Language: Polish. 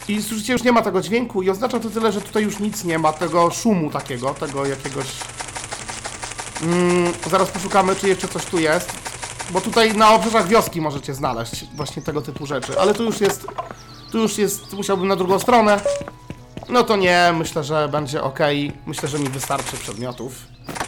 I słyszycie, już nie ma tego dźwięku i oznacza to tyle, że tutaj już nic nie ma, tego szumu takiego, tego jakiegoś... zaraz poszukamy, czy jeszcze coś tu jest. Bo tutaj na obrzeżach wioski możecie znaleźć właśnie tego typu rzeczy, ale tu już jest, musiałbym na drugą stronę. No to nie, myślę, że będzie ok. Myślę, że mi wystarczy przedmiotów.